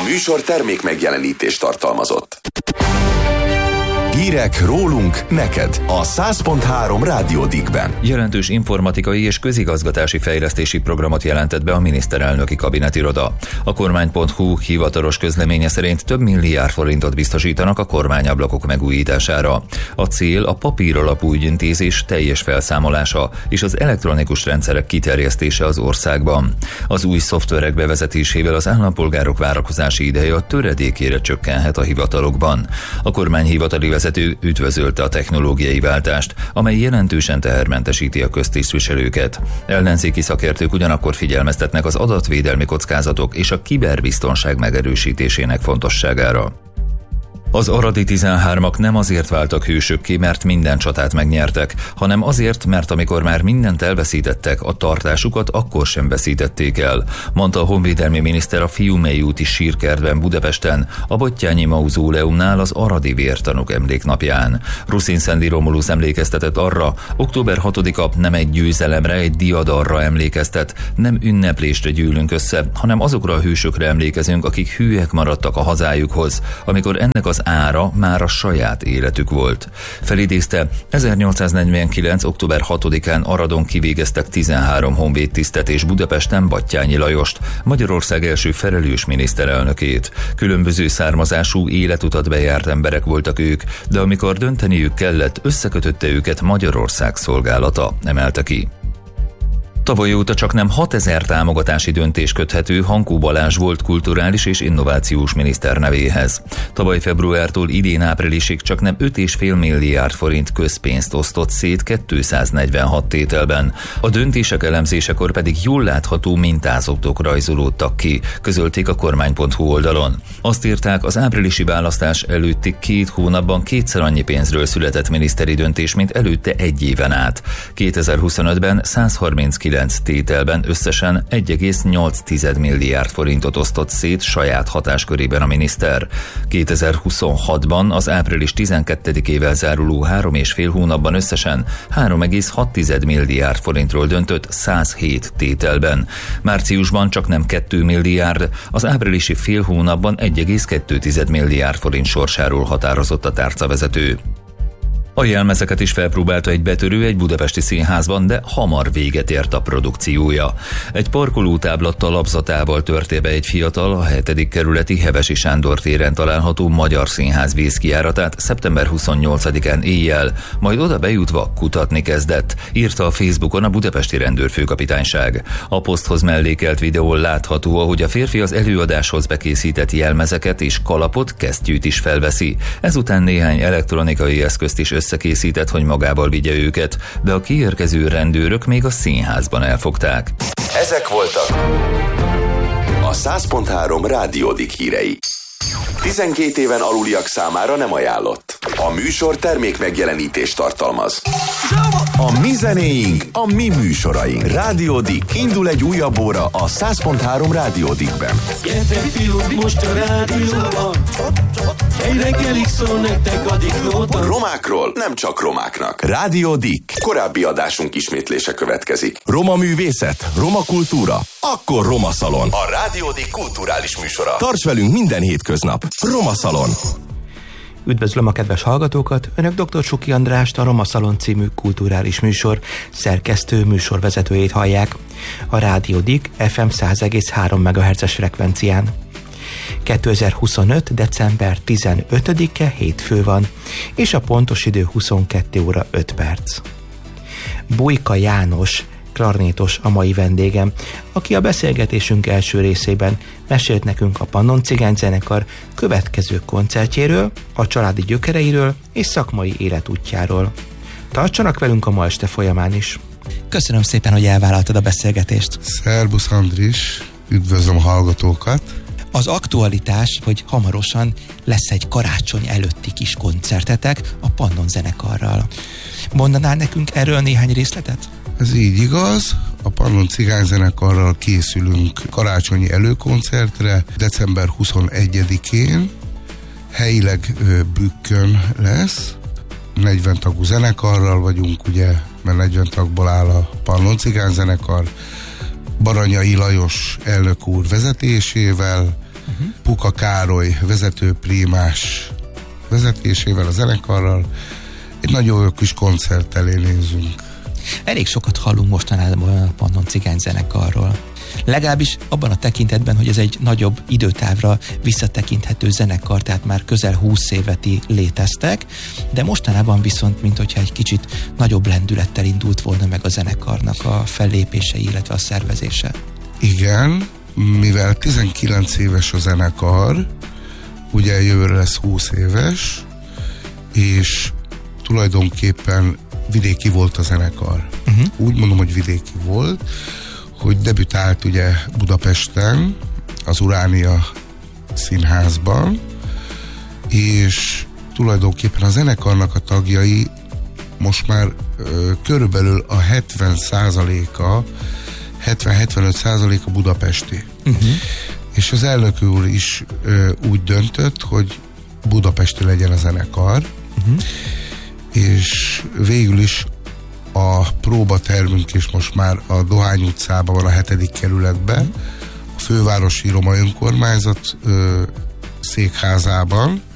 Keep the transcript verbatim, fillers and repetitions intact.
műsor termék megjelenítést tartalmazott. Hírek rólunk neked a száz pont három Rádió Dickben. Jelentős informatikai és közigazgatási fejlesztési programot jelentett be a miniszterelnöki kabinetiroda. A kormány pont hu hivatalos közleménye szerint több milliárd forintot biztosítanak a kormányablakok megújítására. A cél a papíralapú ügyintézés teljes felszámolása és az elektronikus rendszerek kiterjesztése az országban. Az új szoftverek bevezetésével az állampolgárok várakozási ideje a töredékére csökkenhet a hivatalokban. A kormány hivatali vezető üdvözölte a technológiai váltást, amely jelentősen tehermentesíti a köztisztviselőket. Ellenzéki szakértők ugyanakkor figyelmeztetnek az adatvédelmi kockázatok és a kiberbiztonság megerősítésének fontosságára. Az aradi tizenhármak nem azért váltak hősökké, mert minden csatát megnyertek, hanem azért, mert amikor már mindent elveszítettek, a tartásukat akkor sem veszítették el, mondta a honvédelmi miniszter a Fiumei úti sírkertben Budapesten, a Batthyány Mauzóleumnál az aradi vértanúk emléknapján. Ruszin Szendi Romulusz emlékeztetett arra, október hatodika nem egy győzelemre, egy diadalra emlékeztet, nem ünneplésre gyűlünk össze, hanem azokra a hősökre emlékezünk, akik hűek maradtak a hazájukhoz, amikor ennek az ára már a saját életük volt. Felidézte, ezernyolcszáznegyvenkilenc. október hatodikán Aradon kivégeztek tizenhárom honvédtisztet és Budapesten Batthyányi Lajost, Magyarország első felelős miniszterelnökét. Különböző származású, életutat bejárt emberek voltak ők, de amikor dönteniük kellett, összekötötte őket Magyarország szolgálata, emelte ki. Tavaly óta csak nem hatezer támogatási döntés köthető Hankó Balázs volt kulturális és innovációs miniszter nevéhez. Tavaly februártól idén áprilisig csak nem öt egész öt milliárd forint közpénzt osztott szét kétszáznegyvenhat tételben. A döntések elemzésekor pedig jól látható mintázatok rajzolódtak ki, közölték a kormány pont hu oldalon. Azt írták, az áprilisi választás előtti két hónapban kétszer annyi pénzről született miniszteri döntés, mint előtte egy éven át. kétezer-huszonötben százharminckilenc tételben összesen egy egész nyolc milliárd forintot osztott szét saját hatáskörében a miniszter. kétezer-huszonhatban az április tizenkettedikével záruló három és fél hónapban összesen három egész hat milliárd forintról döntött százhét tételben. Márciusban csak nem két milliárd, az áprilisi fél hónapban egy egész két milliárd forint sorsáról határozott a tárcavezető. A jelmezeket is felpróbálta egy betörő egy budapesti színházban, de hamar véget ért a produkciója. Egy parkolótábla talapzatával törte be egy fiatal a hetedik kerületi Hevesi Sándor téren található Magyar Színház vészkijáratát szeptember huszonnyolcadikán éjjel, majd oda bejutva kutatni kezdett, írta a Facebookon a budapesti rendőrfőkapitányság. A poszthoz mellékelt videón látható, ahogy a férfi az előadáshoz bekészített jelmezeket és kalapot, kesztyűt is felveszi. Ezután néhány elektronikai eszközt is összekészített, hogy magával vigye őket, de a kiérkező rendőrök még a színházban elfogták. Ezek voltak a száz pont három Rádió Dick hírei. tizenkét éven aluliak számára nem ajánlott. A műsor termék megjelenítést tartalmaz. A mi zenéink, a mi műsoraink. Rádió Dick. Indul egy újabb óra a száz pont három Rádió Dickben. Gyertek fiúk, most a rádióban, egy reggelig szól nektek a Dicknóta. Romákról nem csak romáknak. Rádió Dick. Korábbi adásunk ismétlése következik. Roma művészet, roma kultúra, akkor Roma Szalon. A Rádió Dick kulturális műsora. Tarts velünk minden hétköznap. Roma Szalon. Üdvözlöm a kedves hallgatókat! Önök dr. Csuki Andrást, a Roma Szalon című kulturális műsor szerkesztő műsorvezetőjét hallják. A Rádió Dick ef em száz egész három megahertzes frekvencián. kétezer-huszonöt. december tizenötödike hétfő van, és a pontos idő huszonkettő óra öt perc. Bujka János klarnétos a mai vendégem, aki a beszélgetésünk első részében mesélt nekünk a Pannon Cigányzenekar következő koncertjéről, a családi gyökereiről és szakmai életútjáról. Tartsanak velünk a ma este folyamán is! Köszönöm szépen, hogy elvállaltad a beszélgetést. Szerbusz Andris, üdvözlöm a hallgatókat. Az aktualitás, hogy hamarosan lesz egy karácsony előtti kis koncertetek a Pannon zenekarral. Mondanál nekünk erről néhány részletet? Ez így igaz. A Pannon Cigányzenekarral készülünk karácsonyi előkoncertre december huszonegyedikén. Helyileg Bükkön lesz. negyven tagú zenekarral vagyunk, ugye, mert negyven tagból áll a Pannon Cigányzenekar. Baranyai Lajos elnök úr vezetésével, uh-huh. Puka Károly vezetőprímás vezetésével, a zenekarral egy nagyon jó kis koncert elé nézünk. Elég sokat hallunk mostanában a Pannon cigányzenekarról. Legalábbis abban a tekintetben, hogy ez egy nagyobb időtávra visszatekinthető zenekar, tehát már közel húsz éveti léteztek, de mostanában viszont, mint hogyha egy kicsit nagyobb lendülettel indult volna meg a zenekarnak a fellépése, illetve a szervezése. Igen, mivel tizenkilenc éves a zenekar, ugye jövőre lesz húsz éves, és tulajdonképpen vidéki volt a zenekar. Uh-huh. Úgy mondom, hogy vidéki volt, hogy debütált ugye Budapesten, az Uránia Színházban, és tulajdonképpen a zenekarnak a tagjai most már ö, körülbelül a hetven százaléka, hetven-hetvenöt százaléka budapesti. Uh-huh. És az elnök úr is ö, úgy döntött, hogy budapesti legyen a zenekar, uh-huh. és végül is a próbatermünk is most már a Dohány utcában van, a hetedik kerületben, a fővárosi roma önkormányzat ö, székházában,